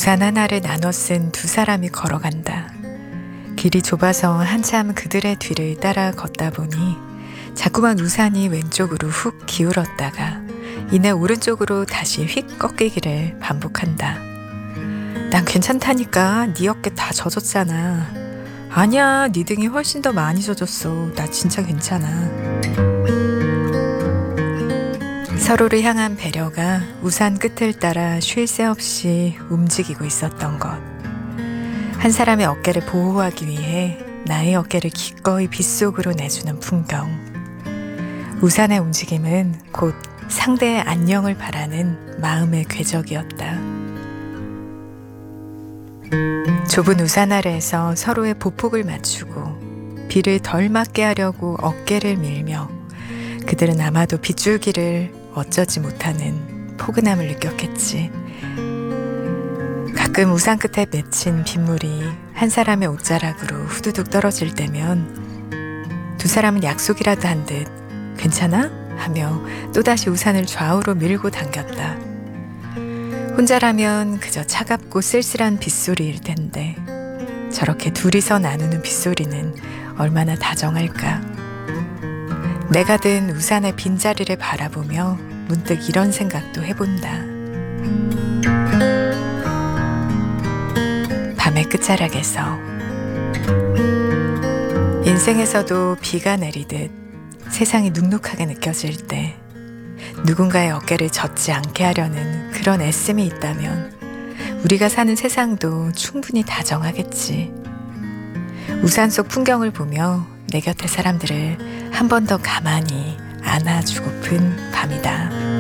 우산 하나를 나눠 쓴 두 사람이 걸어간다. 길이 좁아서 한참 그들의 뒤를 따라 걷다 보니 자꾸만 우산이 왼쪽으로 훅 기울었다가 이내 오른쪽으로 다시 휙 꺾이기를 반복한다. 난 괜찮다니까. 네 어깨 다 젖었잖아. 아니야, 네 등이 훨씬 더 많이 젖었어. 나 진짜 괜찮아. 서로를 향한 배려가 우산 끝을 따라 쉴 새 없이 움직이고 있었던 것. 한 사람의 어깨를 보호하기 위해 나의 어깨를 기꺼이 빗속으로 내주는 풍경. 우산의 움직임은 곧 상대의 안녕을 바라는 마음의 궤적이었다. 좁은 우산 아래에서 서로의 보폭을 맞추고 비를 덜 맞게 하려고 어깨를 밀며 그들은 아마도 빗줄기를 어쩌지 못하는 포근함을 느꼈겠지. 가끔 우산 끝에 맺힌 빗물이 한 사람의 옷자락으로 후두둑 떨어질 때면 두 사람은 약속이라도 한 듯 괜찮아? 하며 또다시 우산을 좌우로 밀고 당겼다. 혼자라면 그저 차갑고 쓸쓸한 빗소리일 텐데 저렇게 둘이서 나누는 빗소리는 얼마나 다정할까. 내가 든 우산의 빈자리를 바라보며 문득 이런 생각도 해본다. 밤의 끝자락에서 인생에서도 비가 내리듯 세상이 눅눅하게 느껴질 때 누군가의 어깨를 젖지 않게 하려는 그런 애씀이 있다면 우리가 사는 세상도 충분히 다정하겠지. 우산 속 풍경을 보며 내 곁의 사람들을 한 번 더 가만히 안아주고픈 밤이다.